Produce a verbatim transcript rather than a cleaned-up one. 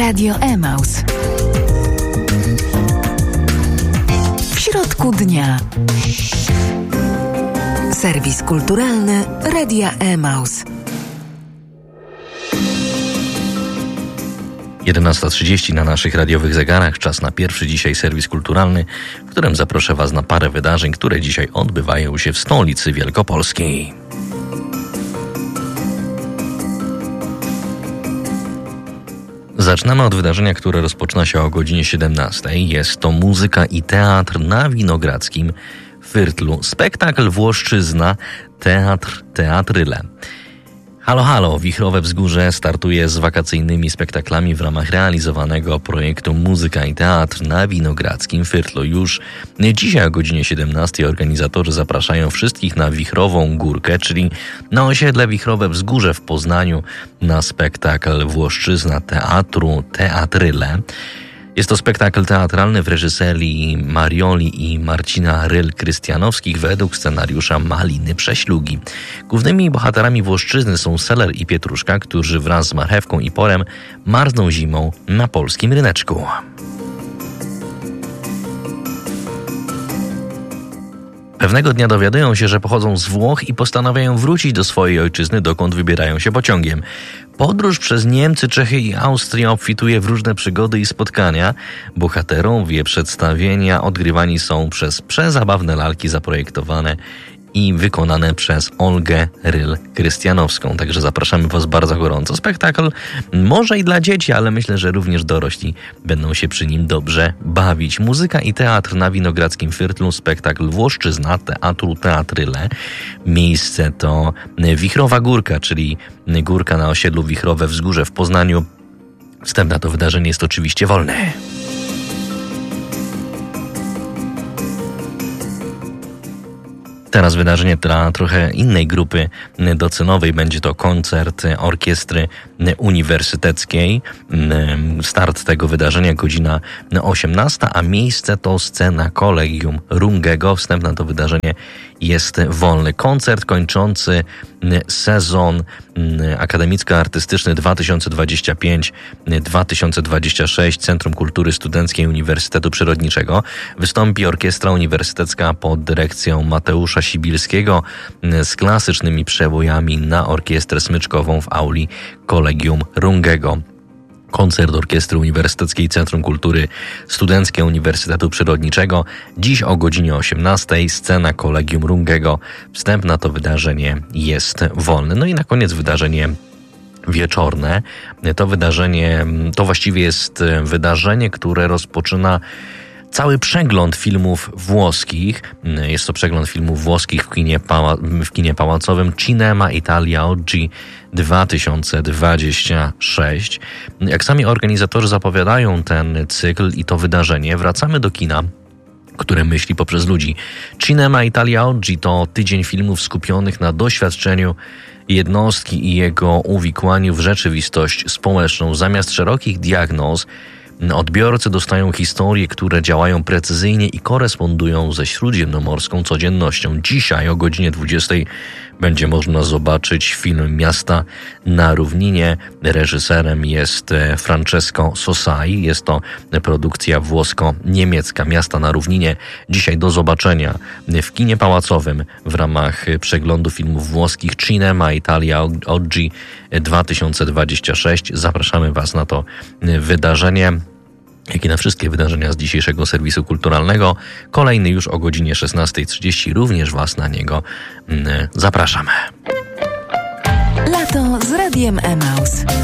Radio Emaus. W środku dnia. Serwis kulturalny Radia Emaus. jedenasta trzydzieści na naszych radiowych zegarach. Czas na pierwszy dzisiaj serwis kulturalny, w którym zaproszę Was na parę wydarzeń, które dzisiaj odbywają się w stolicy wielkopolskiej. Zaczynamy od wydarzenia, które rozpoczyna się o godzinie siedemnastej. Jest to muzyka i teatr na Winogrodzkim Fyrtlu. Spektakl Włoszczyzna, teatr Teatryle. Halo, halo, Wichrowe Wzgórze startuje z wakacyjnymi spektaklami w ramach realizowanego projektu Muzyka i Teatr na Winogrodzkim Fyrtlu. Już dzisiaj o godzinie siedemnastej organizatorzy zapraszają wszystkich na Wichrową Górkę, czyli na osiedle Wichrowe Wzgórze w Poznaniu, na spektakl Włoszczyzna teatru Teatryle. Jest to spektakl teatralny w reżyserii Marioli i Marcina Ryl-Krystianowskich według scenariusza Maliny Prześlugi. Głównymi bohaterami Włoszczyzny są Seler i Pietruszka, którzy wraz z marchewką i porem marzną zimą na polskim ryneczku. Pewnego dnia dowiadują się, że pochodzą z Włoch i postanawiają wrócić do swojej ojczyzny, dokąd wybierają się pociągiem. Podróż przez Niemcy, Czechy i Austrię obfituje w różne przygody i spotkania. Bohaterowie przedstawienia odgrywani są przez przezabawne lalki zaprojektowane i wykonane przez Olgę Ryl-Krystianowską. Także zapraszamy Was bardzo gorąco. Spektakl może i dla dzieci, ale myślę, że również dorośli będą się przy nim dobrze bawić. Muzyka i teatr na Winogrodzkim Fyrtlu, spektakl Włoszczyzna teatru Teatryle. Miejsce to Wichrowa Górka, czyli górka na osiedlu Wichrowe Wzgórze w Poznaniu. Wstęp na to wydarzenie jest oczywiście wolny. Teraz wydarzenie dla trochę innej grupy docelowej. Będzie to koncert orkiestry uniwersyteckiej. Start tego wydarzenia godzina osiemnasta, a miejsce to scena Kolegium Rungego. Wstęp na to wydarzenie jest wolny. Koncert kończący sezon akademicko-artystyczny dwa tysiące dwudziesty piąty dwa tysiące dwudziesty szósty Centrum Kultury Studenckiej Uniwersytetu Przyrodniczego. Wystąpi orkiestra uniwersytecka pod dyrekcją Mateusza Sibilskiego z klasycznymi przebojami na orkiestrę smyczkową w auli Kolegium Rungego. Koncert Orkiestry Uniwersyteckiej Centrum Kultury Studenckiej Uniwersytetu Przyrodniczego. Dziś o godzinie osiemnastej scena Kolegium Rungego. Wstęp na to wydarzenie jest wolny. No i na koniec wydarzenie wieczorne. To wydarzenie, to właściwie jest wydarzenie, które rozpoczyna cały przegląd filmów włoskich. Jest to przegląd filmów włoskich w kinie, pała- w kinie pałacowym Cinema Italia Oggi dwa tysiące dwudziesty szósty. Jak sami organizatorzy zapowiadają ten cykl i to wydarzenie, wracamy do kina, które myśli poprzez ludzi. Cinema Italia Oggi to tydzień filmów skupionych na doświadczeniu jednostki i jego uwikłaniu w rzeczywistość społeczną. Zamiast szerokich diagnoz odbiorcy dostają historie, które działają precyzyjnie i korespondują ze śródziemnomorską codziennością. Dzisiaj o godzinie dwudziestej będzie można zobaczyć film Miasta na równinie. Reżyserem jest Francesco Sosai. Jest to produkcja włosko-niemiecka. Miasta na równinie. Dzisiaj do zobaczenia w kinie pałacowym w ramach przeglądu filmów włoskich Cinema Italia Oggi dwa tysiące dwudziesty szósty. Zapraszamy Was na to wydarzenie, jak i na wszystkie wydarzenia z dzisiejszego serwisu kulturalnego. Kolejny już o godzinie szesnastej trzydzieści. Również Was na niego zapraszamy. Lato z Radiem Emaus.